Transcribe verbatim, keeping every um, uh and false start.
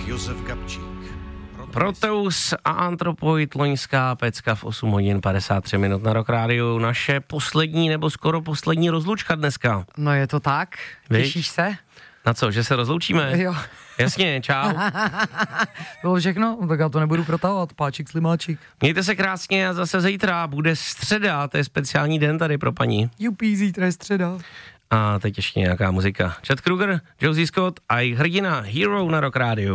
Josef Gabčík. Proteus a Anthropoid, loňská pecka v osm hodin padesát tři minut na Rock Rádiu. Naše poslední nebo skoro poslední rozlučka dneska. No je to tak, Víš? Těšíš se? Na co, že se rozloučíme? Jo. Jasně, čau. Bylo všechno? Tak já to nebudu protahovat, páčik slimáčik. Mějte se krásně a zase zítra bude středa, to je speciální den tady pro paní. Jupí, zítra je středa. A teď ještě nějaká muzika. Chad Kroeger, Josie Scott a jejich hrdina Hero na Rock Rádiu.